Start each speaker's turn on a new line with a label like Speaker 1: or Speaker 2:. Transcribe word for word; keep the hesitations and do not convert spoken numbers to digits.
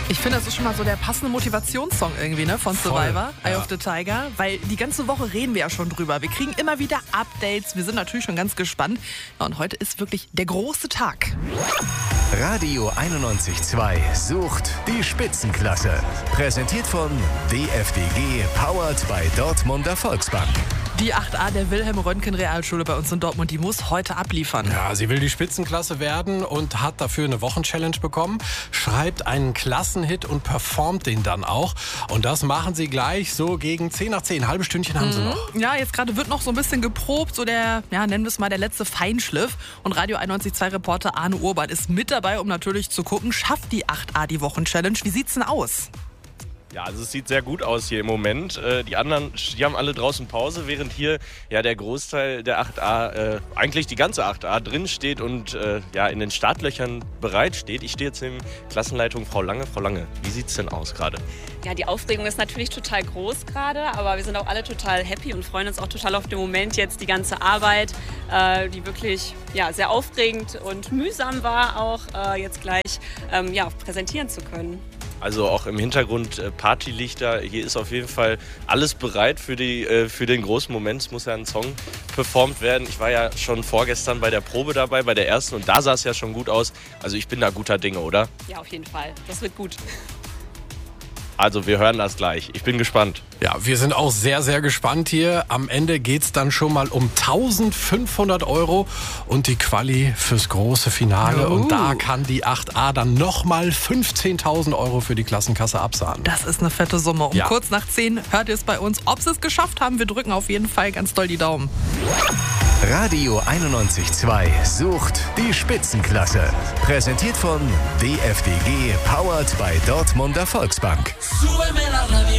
Speaker 1: Ich finde, das ist schon mal so der passende Motivationssong irgendwie, ne, von
Speaker 2: Voll,
Speaker 1: Survivor, Eye
Speaker 2: ja.
Speaker 1: of the Tiger, weil die ganze Woche reden wir ja schon drüber. Wir kriegen immer wieder Updates, wir sind natürlich schon ganz gespannt. Ja, und heute ist wirklich der große Tag.
Speaker 3: Radio einundneunzig Komma zwei sucht die Spitzenklasse. Präsentiert von D F D G, powered by Dortmunder Volksbank.
Speaker 1: Die acht a der Wilhelm-Röntgen-Realschule bei uns in Dortmund, die muss heute abliefern.
Speaker 2: Ja, sie will die Spitzenklasse werden und hat dafür eine Wochenchallenge bekommen, schreibt einen Klassenhit und performt den dann auch. Und das machen sie gleich so gegen zehn nach zehn. Ein halbes Stündchen haben sie noch.
Speaker 1: Ja, jetzt gerade wird noch so ein bisschen geprobt, so der, ja, nennen wir es mal der letzte Feinschliff. Und Radio einundneunzig Komma zwei Reporter Arne Urban ist mit dabei, um natürlich zu gucken, schafft die acht a die Wochenchallenge? Wie sieht's denn aus?
Speaker 4: Ja, also es sieht sehr gut aus hier im Moment. Äh, die anderen, die haben alle draußen Pause, während hier ja der Großteil der acht a, äh, eigentlich die ganze acht a drin steht und äh, ja in den Startlöchern bereit steht. Ich stehe jetzt in Klassenleitung Frau Lange. Frau Lange, wie sieht's denn aus gerade?
Speaker 5: Ja, die Aufregung ist natürlich total groß gerade, aber wir sind auch alle total happy und freuen uns auch total auf den Moment jetzt, die ganze Arbeit, äh, die wirklich ja, sehr aufregend und mühsam war, auch äh, jetzt gleich ähm, ja, präsentieren zu können.
Speaker 4: Also auch im Hintergrund äh, Partylichter. Hier ist auf jeden Fall alles bereit für, die, äh, für den großen Moment. Es muss ja ein Song performt werden. Ich war ja schon vorgestern bei der Probe dabei, bei der ersten. Und da sah es ja schon gut aus. Also ich bin da guter Dinge, oder?
Speaker 5: Ja, auf jeden Fall. Das wird gut.
Speaker 4: Also wir hören das gleich. Ich bin gespannt.
Speaker 2: Ja, wir sind auch sehr, sehr gespannt hier. Am Ende geht's dann schon mal um eintausendfünfhundert Euro und die Quali fürs große Finale.
Speaker 1: Oh.
Speaker 2: Und da kann die acht a dann nochmal fünfzehntausend Euro für die Klassenkasse absahnen.
Speaker 1: Das ist eine fette Summe. Um
Speaker 2: Ja.
Speaker 1: kurz nach zehn hört ihr es bei uns. Ob sie es geschafft haben, wir drücken auf jeden Fall ganz doll die Daumen.
Speaker 3: Radio einundneunzig Komma zwei sucht die Spitzenklasse. Präsentiert von D F D G, powered by Dortmunder Volksbank.
Speaker 6: Súbeme la radio.